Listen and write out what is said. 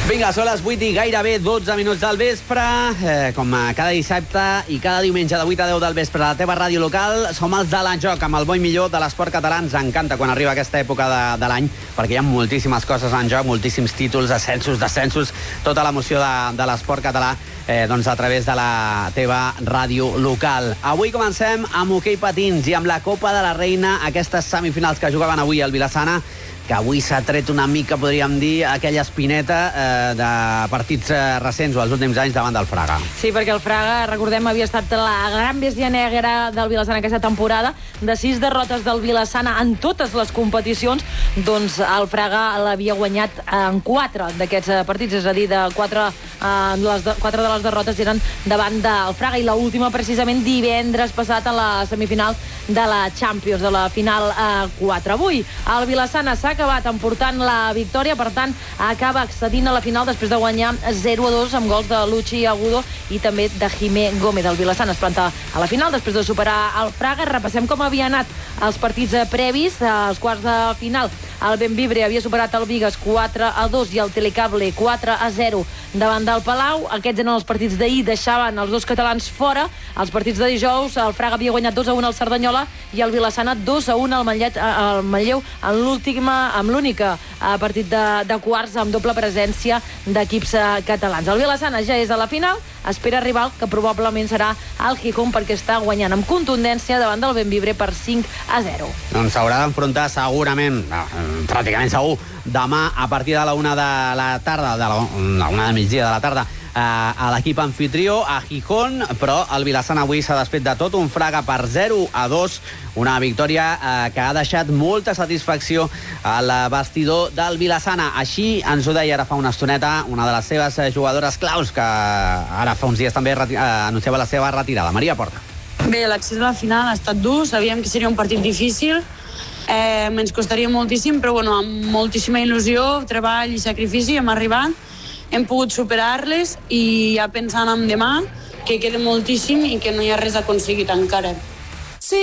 Vinga, són les 8 i gairebé 12 minuts del vespre. Com cada dissabte i cada diumenge de 8 a 10 del vespre a la teva ràdio local, som els de l'Enjoc, amb el bo i millor de l'esport català. Ens encanta quan arriba aquesta època de l'any, perquè hi ha moltíssimes coses en joc, moltíssims títols, ascensos, descensos, tota l'emoció de l'esport català a través de la teva ràdio local. Avui comencem amb hoquei patins i amb la Copa de la Reina, aquestes semifinals que jugaven avui al Vila-sana, que avui s'ha tret una mica, podríem dir, aquella espineta de partits recents o els últims anys davant del Fraga. Sí, perquè el Fraga, recordem, havia estat la gran bèstia negra del Vila-sana aquesta temporada, de 6 derrotes del Vila-sana en totes les competicions, doncs el Fraga l'havia guanyat en 4 d'aquests partits, és a dir, de 4 de les derrotes eren davant del Fraga, i l'última precisament divendres passat a la semifinal de la Champions, de la final 4. Avui el Vila-sana s'ha acabat emportant la victòria, per tant acaba accedint a la final després de guanyar 0-2 amb gols de Luchi Agudo i també de Jimé Gómez. El Vila-sana es planta a la final després de superar el Fraga. Repassem com havia anat els partits previs. Als quarts de final el Bembibre havia superat el Vigas 4-2 i el Telecable 4-0 davant del Palau. Aquests eren els partits d'ahir, deixaven els dos catalans fora. Els partits de dijous, el Fraga havia guanyat 2-1 al Cerdanyola i el Vila-sana 2-1 al Manlleu amb l'únic partit de quarts amb doble presència d'equips catalans. El Vila-sana ja és a la final, espera rival que probablement serà el Gijón, perquè està guanyant amb contundència davant del Bembibre per 5-0. Doncs s'haurà d'enfrontar segurament, pràcticament segur, demà a partir de la 1 de la tarda, de la 1 de migdia de la tarda, a l'equip anfitrió, a Gijón, però el Vila-sana avui s'ha desfet de tot, un Fraga per 0-2, una victòria que ha deixat molta satisfacció al vestidor del Vila-sana. Així ens ho deia ara fa una estoneta una de les seves jugadores claus, que ara fa uns dies també anunciava la seva retirada. Maria Porta. Bé, l'accés a la final ha estat dur, sabíem que seria un partit difícil, ens costaria moltíssim, però bueno, amb moltíssima il·lusió, treball i sacrifici hem arribat, hem pogut superar-les i ja pensant en demà, que queda moltíssim i que no hi ha res aconseguit encara.